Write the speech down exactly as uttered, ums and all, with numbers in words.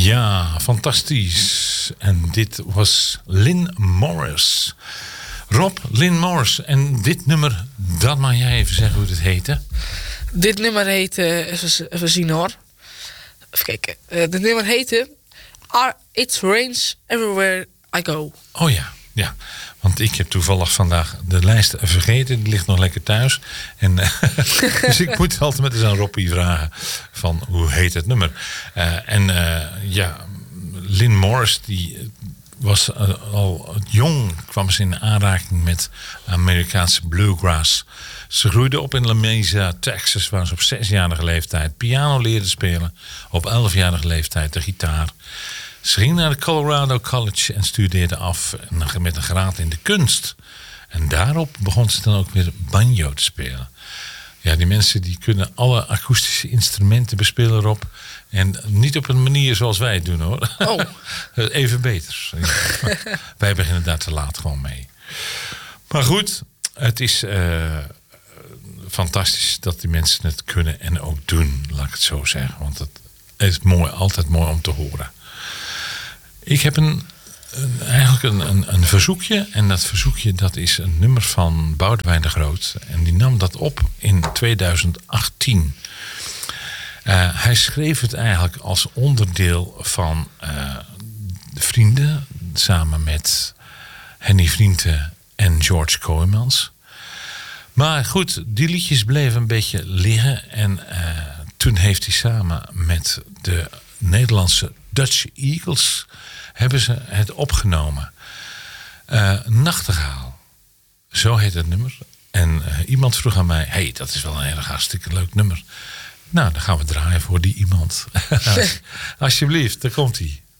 Ja, fantastisch. En dit was Lynn Morris. Rob, Lynn Morris. En dit nummer, dat mag jij even zeggen hoe het heette. Dit nummer heette, even, even zien hoor. Even kijken. Uh, dit nummer heette It Rains Everywhere I Go. Oh ja, ja. Want ik heb toevallig vandaag de lijst vergeten. Die ligt nog lekker thuis. En, dus ik moet altijd met eens aan Robbie vragen van hoe heet het nummer. Uh, en uh, ja, Lynn Morris die was uh, al jong, kwam ze in aanraking met Amerikaanse bluegrass. Ze groeide op in La Mesa, Texas, waar ze op zesjarige leeftijd piano leerde spelen. Op elfjarige leeftijd de gitaar. Ze ging naar de Colorado College en studeerde af met een graad in de kunst. En daarop begon ze dan ook weer banjo te spelen. Ja, die mensen die kunnen alle akoestische instrumenten bespelen, Rob. En niet op een manier zoals wij het doen, hoor. Oh. Even beter. Ja. Wij beginnen daar te laat gewoon mee. Maar goed, het is uh, fantastisch dat die mensen het kunnen en ook doen, laat ik het zo zeggen. Want het is mooi, altijd mooi om te horen. Ik heb een, een, eigenlijk een, een, een verzoekje. En dat verzoekje dat is een nummer van Boudewijn de Groot. En die nam dat op in tweeduizend achttien. Uh, hij schreef het eigenlijk als onderdeel van uh, Vrienden. Samen met Henny Vrienden en George Kooijmans. Maar goed, die liedjes bleven een beetje liggen. En uh, toen heeft hij samen met de Nederlandse Dutch Eagles hebben ze het opgenomen. Uh, Nachtegaal. Zo heet het nummer. En uh, iemand vroeg aan mij, hey, dat is wel een heel hartstikke leuk nummer. Nou, dan gaan we draaien voor die iemand. Alsjeblieft, daar komt hij.